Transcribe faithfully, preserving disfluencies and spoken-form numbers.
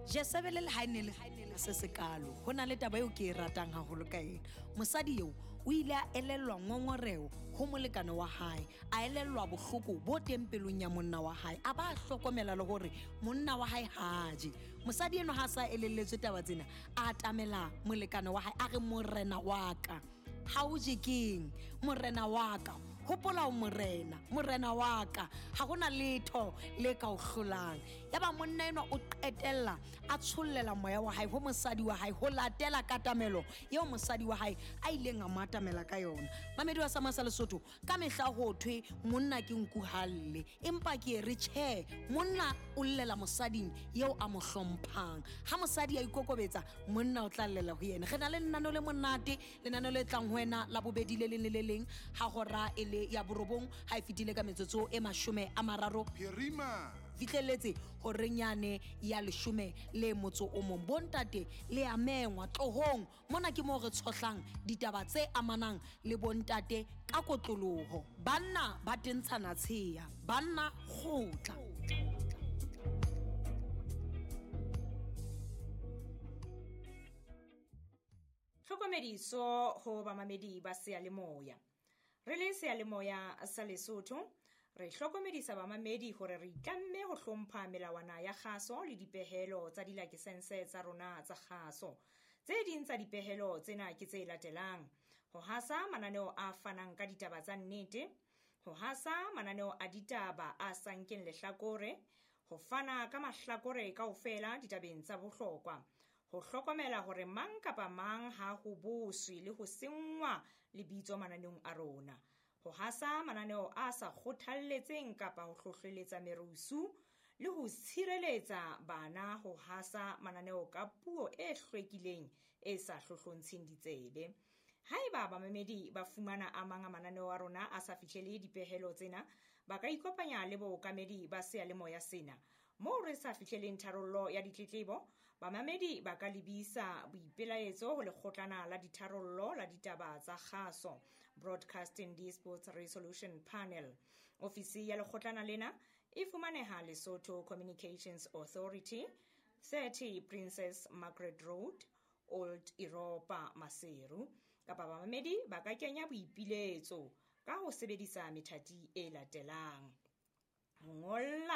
Jesebele le hainele se sekalo hona le taba eo ke e ratang haholo ka ena. Mosadi eo o ile a elellwa ngongoreo ho molekane wa hae, a elellwa bohloko bo teng pelong ya monna wa hae, a ba hlokomela le hore monna wa hae haje. Mosadi eno ha sa elelletswe taba tsena, a tamela molekane wa hae a re morena wa ka ha o je keng, morena wa ka hopola o morena, morena wa ka ha gona letho le ka o hlolang. Yaba monna eno o qetella a tshollela moya wa hae ho mosadi wa hae ho latela katamelo eo mosadi wa hae a ileng a matamela ka yona. Mamedi wa Sama sa Lesotho ka mehla ho thwe monna ke nku halle, empa ke re tjhe, monna o llela mosading eo a mo hlomphang. Ha mosadi a ikokobetsa, monna o tla llela ho yena. Re na le nnano le monate, lenano le tlang ho wena la bobedi le leng le leng ha hora ele ya borobong ha e fitile ka metsotso e mashome a mararo Phirima fihlelletse horenyane ya leshome le motso o mong. Bontate le a mengwa tlohong mona ke mo re tshohlang ditaba tse amanang le bontate ka kotloloho. Banna ba tentshana tsheya, banna kgotla. Hlokomediso ho bamamedi ba Seyalemoya. Re le Seyalemoya sa Lesotho, re hlokomedisa bamamedi hore re itlamme ho hlompha melawana ya kgaso le dipehelo tsa dilakesense tsa rona tsa kgaso. Tse ding tsa dipehelo tsena ke tse latelang: ho hasa mananeo a fanang ka ditaba tsa nnete, ho hasa mananeo a ditaba a sankeng lehlakore, ho fana ka mahlakore kaofela ditabeng tsa bohlokwa, ho hlokomela hore mang kapa mang ha ho boswe le ho sengwa lebitso mananeong a rona, ho hasa mananeo a sa kgothalletseng kapa ho hlohleletsa merusu, le ho tshireletsa bana ho hasa mananeo ka puo e hlwekileng e sa hlohlontsheng ditsebe. Haeba bamamedi ba fumana a mang a mananeo a rona a sa fihlele dipehelo tsena, ba ka ikopanya le bookamedi ba Seyalemoya sena. Moo re sa fihleleng tharollo ya ditletlebo, bamamedi ba ka lebisa boipelaetso ho Lekgotlana la Ditharollo la Ditaba tsa Kgaso, Broadcasting Disputes Resolution Panel. Ofisi ya lekgotlana lena e fumaneha Lesotho Communications Authority, thirty Princess Margaret Road, Old Europa, Maseru. Kapa bamamedi ba ka kenya boipiletso ka ho sebedisa methati e latelang: ngolla